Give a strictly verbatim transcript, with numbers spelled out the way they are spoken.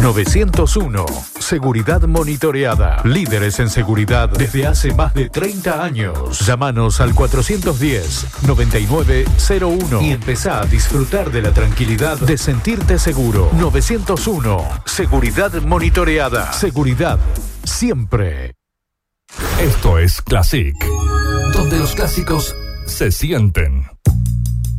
novecientos uno. Seguridad monitoreada. Líderes en seguridad desde hace más de treinta años. Llámanos al cuatrocientos diez, noventa y nueve cero uno y empezá a disfrutar de la tranquilidad de sentirte seguro. novecientos uno. Seguridad monitoreada. Seguridad siempre. Esto es Classic, donde los clásicos se sienten.